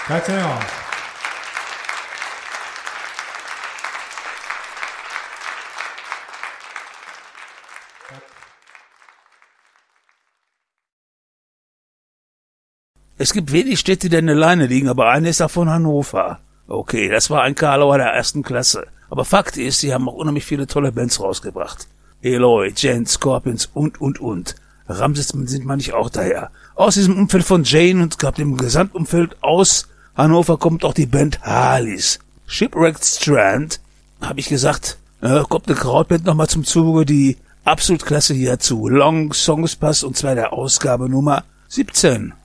Tack ska ni ha. Es gibt wenig Städte, die alleine liegen, aber eine ist davon Hannover. Okay, das war ein Karlauer der ersten Klasse. Aber Fakt ist, sie haben auch unheimlich viele tolle Bands rausgebracht. Eloy, Gent, Scorpions und. Ramses sind manchmal auch daher. Aus diesem Umfeld von Jane und gab dem Gesamtumfeld aus Hannover kommt auch die Band Harleys. Shipwrecked Strand, habe ich gesagt, kommt eine Krautband nochmal zum Zuge, die absolut klasse hierzu. Long Songs Pass und zwar der Ausgabe Nummer 17.